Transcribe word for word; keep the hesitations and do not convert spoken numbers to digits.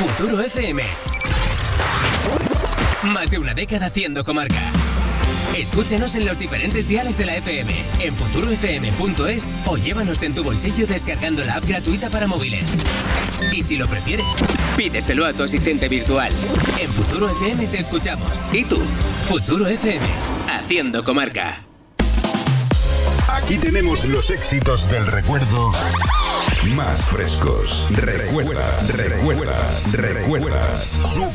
Futuro F M. Más de una década haciendo comarca. Escúchanos en los diferentes diales de la F M, en futuro f m punto es o llévanos en tu bolsillo descargando la app gratuita para móviles. Y si lo prefieres, pídeselo a tu asistente virtual. En Futuro F M te escuchamos. ¿Y tú? Futuro F M, haciendo comarca. Aquí tenemos los éxitos del recuerdo más frescos. Recuerdas, recuerdas, recuerdas.